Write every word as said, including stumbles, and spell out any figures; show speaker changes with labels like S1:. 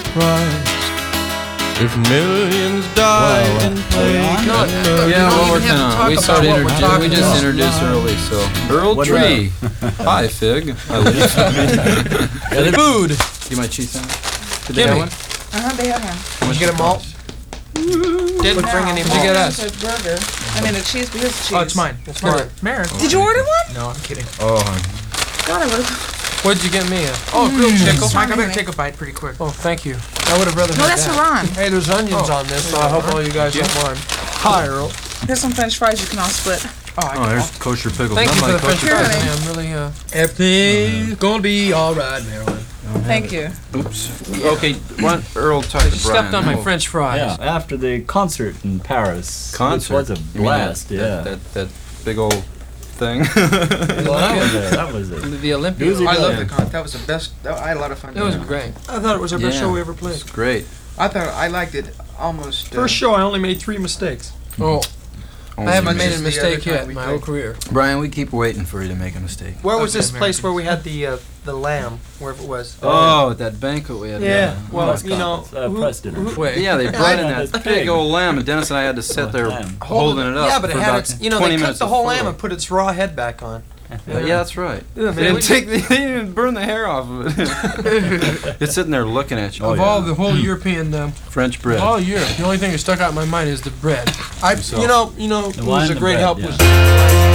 S1: Christ. If millions died
S2: Well, uh,
S1: in plague
S2: no,
S1: and
S2: no,
S3: Yeah,
S2: don't
S3: well,
S2: even
S3: we're
S2: have to
S3: kind
S2: talk
S3: of, we
S2: about
S3: started
S2: what we're
S3: introducing,
S2: talking
S3: we just
S2: about.
S3: introduced early, so. Earl
S2: What
S3: Tree. Hi, Fig. I live.
S1: food.
S3: You my cheese sandwich? Did
S1: Give
S3: they have
S1: me.
S3: one?
S4: Uh-huh, they have one.
S2: Did you get a malt?
S1: Didn't
S4: No,
S1: bring any
S4: it's
S1: more.
S4: a
S1: Get us.
S4: burger. I mean, a cheese, but here's the cheese.
S2: Oh, it's mine. It's mine. Maren.
S4: Did you order one?
S2: No, I'm kidding.
S3: Oh,
S4: God, I would've.
S1: What'd you get me? A?
S2: Oh, grilled chicken.
S4: Mm.
S2: Mike, I better
S4: Honey.
S2: take a bite pretty quick.
S1: Oh, thank you.
S2: I would have rather
S4: No,
S2: had
S4: that's for
S2: that.
S4: Ron.
S1: Hey, there's onions
S2: Oh.
S1: on this, so I hope all you guys don't mind. Hi, Earl.
S4: Here's some French fries you can all split.
S2: Oh, I
S3: oh, there's kosher pickles.
S1: Thank you
S3: Not
S1: for
S3: my
S1: the French
S3: kosher
S4: Here,
S1: fries.
S4: honey.
S1: man. I'm really, uh...
S5: Everything's gonna be all right, Marilyn.
S4: Thank you.
S3: Oops. Okay, why don't Earl talk to
S1: You stepped
S3: Brian.
S1: on my
S3: Oh,
S1: French fries.
S6: Yeah, after the concert in Paris.
S3: Concert.
S6: Which was a
S3: You mean that-
S6: blast, yeah.
S3: That, that, that big old thing.
S6: Well, that was it. That was it.
S1: The Olympia.
S6: Doozy
S2: I love
S6: Yeah.
S2: the con. That was the best. That, I had a lot of fun.
S1: It was
S2: doing that.
S1: great.
S5: I thought it was our best
S3: Yeah.
S5: show we ever played.
S3: It's great.
S2: I thought I liked it almost. Uh,
S5: First show, I only made three mistakes.
S1: Oh,
S3: Only
S1: I haven't
S2: much
S1: made
S2: as
S1: a
S2: the other
S1: mistake
S2: time
S1: yet
S2: we
S1: in my
S2: played.
S1: whole career.
S3: Brian, we keep waiting for you to make a mistake.
S5: Where was
S2: Okay,
S5: this place
S2: American.
S5: where we had the uh, the lamb, wherever it was?
S3: Oh, at that banquet we had.
S5: yeah. Well,
S6: Press
S5: you know,
S6: conference, uh,
S5: who-
S6: press dinner.
S5: who-
S1: Wait.
S3: Yeah, they brought in
S6: Yeah,
S3: that
S6: this
S3: big
S6: pig.
S3: old lamb, and Dennis and I had to sit
S6: Oh,
S3: there
S6: lamb.
S3: holding it up.
S5: Yeah, but it
S3: for
S5: had
S3: about
S5: its, you know,
S3: twenty
S5: they
S3: minutes
S5: cooked the whole
S3: of
S5: lamb
S3: photo.
S5: and put its raw head back on.
S3: Yeah, yeah, that's right.
S5: Yeah,
S3: They
S5: man,
S3: didn't
S5: we-
S3: take the, they didn't burn the hair off of it. It's sitting there looking at you.
S6: Oh,
S1: of
S6: yeah.
S1: all the whole European, um,
S3: French bread.
S1: all Europe, the only thing that stuck out in my mind is the bread.
S5: I,
S3: So-
S5: you know, you know,
S6: The
S5: who
S6: wine
S5: was a
S6: and
S5: great
S6: bread,
S5: help
S6: yeah.
S5: was